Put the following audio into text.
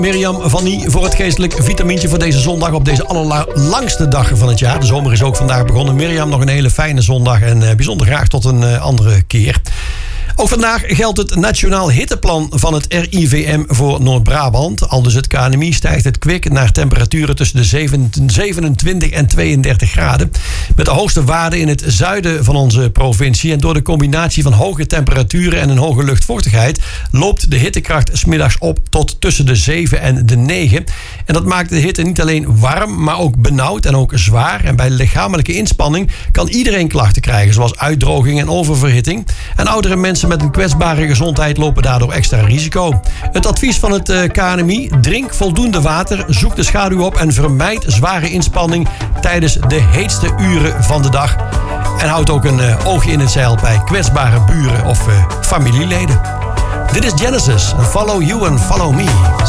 Mirjam van Nie voor het geestelijk vitamintje voor deze zondag op deze allerlangste dag van het jaar. De zomer is ook vandaag begonnen. Mirjam, nog een hele fijne zondag en bijzonder graag tot een andere keer. Ook vandaag geldt het Nationaal Hitteplan van het RIVM voor Noord-Brabant. Aldus het KNMI stijgt het kwik naar temperaturen tussen de 27 en 32 graden. Met de hoogste waarden in het zuiden van onze provincie. En door de combinatie van hoge temperaturen en een hoge luchtvochtigheid loopt de hittekracht 's middags op tot tussen de 7 en de 9. En dat maakt de hitte niet alleen warm, maar ook benauwd en ook zwaar. En bij lichamelijke inspanning kan iedereen klachten krijgen, zoals uitdroging en oververhitting. En oudere mensen met een kwetsbare gezondheid lopen daardoor extra risico. Het advies van het KNMI: drink voldoende water, zoek de schaduw op en vermijd zware inspanning tijdens de heetste uren van de dag. En houd ook een oogje in het zeil bij kwetsbare buren of familieleden. Dit is Genesis. Follow you and follow me.